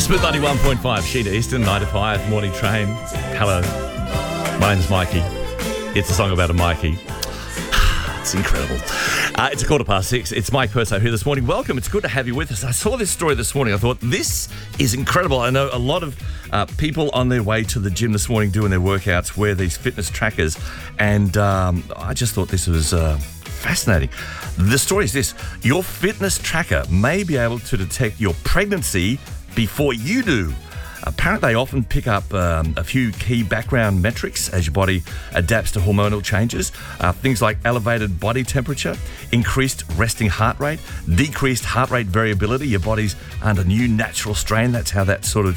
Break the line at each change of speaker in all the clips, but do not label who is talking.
Smooth 91.5, Sheena Easton, 9 to 5, morning train. Hello, my name's Mikey. It's a song about a Mikey. It's incredible. It's 6:15. It's Mike Perso here this morning. Welcome. It's good to have you with us. I saw this story this morning. I thought, this is incredible. I know a lot of people on their way to the gym this morning doing their workouts wear these fitness trackers, and I just thought this was fascinating. The story is this. Your fitness tracker may be able to detect your pregnancy before you do. Apparently, they often pick up a few key background metrics as your body adapts to hormonal changes. Things like elevated body temperature, increased resting heart rate, decreased heart rate variability. Your body's under new natural strain. That's how that's sort of,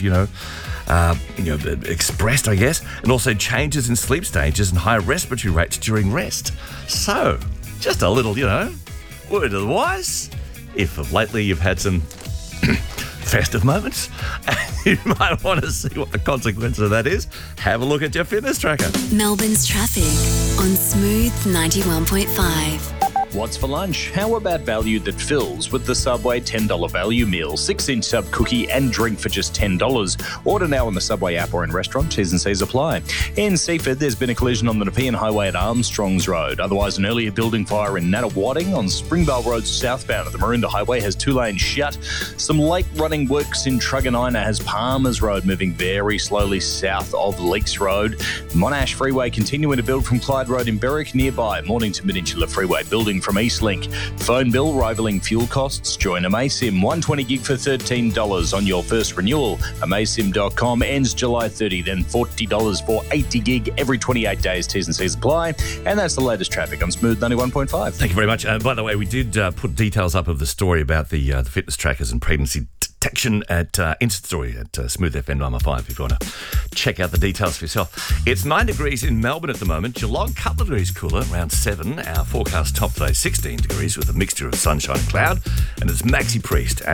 expressed, I guess. And also changes in sleep stages and high respiratory rates during rest. So, just a little, word of the wise. If of lately you've had some festive moments, you might want to see what the consequence of that is. Have a look at your fitness tracker.
Melbourne's traffic on Smooth 91.5.
What's for lunch? How about value that fills with the Subway $10 value meal? 6-inch sub cookie and drink for just $10. Order now on the Subway app or in restaurant. T's and C's apply. In Seaford, there's been a collision on the Nepean Highway at Armstrongs Road. Otherwise, an earlier building fire in Nunawading on Springvale Road southbound at the Maroondah Highway has 2 lanes shut. Some late running works in Truganina has Palmers Road moving very slowly south of Leaks Road. Monash Freeway continuing to build from Clyde Road in Berwick nearby. Mornington Peninsula Freeway building from Eastlink. Phone bill rivaling fuel costs. Join Amasim. 120 gig for $13 on your first renewal. Amasim.com ends July 30, then $40 for 80 gig every 28 days. T's and C's apply. And that's the latest traffic on Smooth 91.5.
Thank you very much. By the way, we did put details up of the story about the fitness trackers and pregnancy detection at Insta Story at Smooth FM 95 if you want to check out the details for yourself. It's 9 degrees in Melbourne at the moment. Geelong, couple of degrees cooler, around 7. Our forecast top today, 16 degrees with a mixture of sunshine and cloud. And it's Maxi Priest.